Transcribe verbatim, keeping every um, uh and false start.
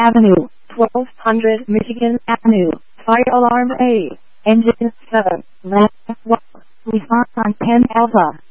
Avenue, twelve hundred Michigan Avenue, Fire Alarm A, Engine seven, Left one, Response on ten Alpha.